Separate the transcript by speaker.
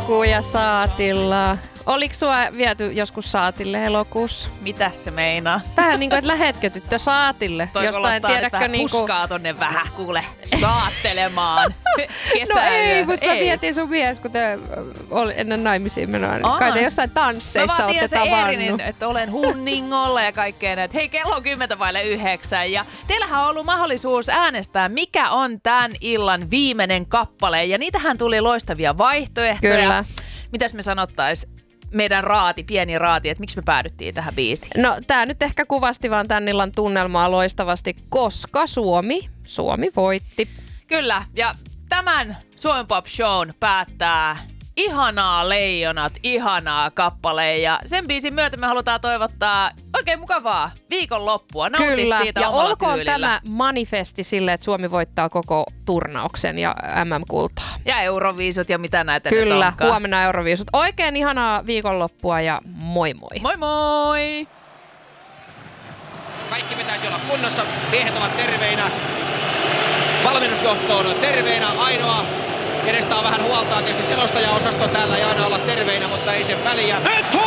Speaker 1: elokuu ja saatilla. Oliko sua viety joskus saatille elokuussa?
Speaker 2: Mitä se meinaa?
Speaker 1: Vähän niin kuin, että lähetkö tyttö saatille?
Speaker 2: Toi
Speaker 1: jostain tiedätkö
Speaker 2: niinku... puskaa tonne vähän, kuule, saattelemaan.
Speaker 1: No ei, mutta mä vietin sun mies, kun te oli ennen naimisiin menoa. Niin kai te jossain tansseissa olette tavannut.
Speaker 2: Että olen hunningolla ja kaikkea näitä. Hei, kello on 10:09 ja teillähän on ollut mahdollisuus äänestää, mikä on tämän illan viimeinen kappale. Ja niitähän tuli loistavia vaihtoehtoja.
Speaker 1: Kyllä.
Speaker 2: Mitäs me sanottais? Meidän pieni raati, että miksi me päädyttiin tähän biisiin?
Speaker 1: No tää nyt ehkä kuvasti vaan tän illan tunnelmaa loistavasti, koska Suomi voitti.
Speaker 2: Kyllä, ja tämän Suomen Pop Shown päättää Ihanaa Leijonat, ihanaa kappale. Ja sen biisin myötä me halutaan toivottaa oikein mukavaa viikonloppua. Nautis
Speaker 1: Kyllä,
Speaker 2: siitä
Speaker 1: ja
Speaker 2: omalla
Speaker 1: olkoon
Speaker 2: tyylillä.
Speaker 1: tämä manifesti sille, että Suomi voittaa koko turnauksen ja MM-kultaa.
Speaker 2: Ja Euroviisut ja mitä näitä
Speaker 1: Kyllä,
Speaker 2: nyt onkaan.
Speaker 1: huomenna Euroviisut. Oikein ihanaa viikonloppua ja moi moi.
Speaker 2: Moi moi!
Speaker 3: Kaikki pitäisi olla kunnossa. Miehet ovat terveinä. Valmennusjohto on terveinä. Ainoa, kenestä on vähän huoltaa, tietysti selostajaosasto täällä ei aina olla terveinä, mutta ei sen väliä.